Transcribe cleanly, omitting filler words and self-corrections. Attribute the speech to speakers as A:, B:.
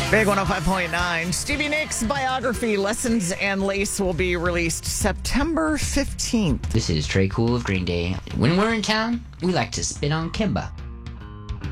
A: Big 105.9. Stevie Nicks' biography, Lessons and Lace, will be released September 15th.
B: This is Trey Cool of Green Day. When we're in town, we like to spit on Kimba.